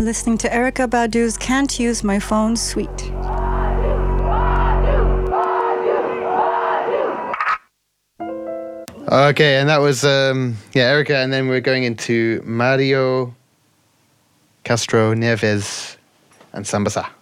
listening to Erykah Badu's Can't Use My Phone Suite. Okay, and that was Erykah, and then we're going into Mario Castro Neves and Sambasa.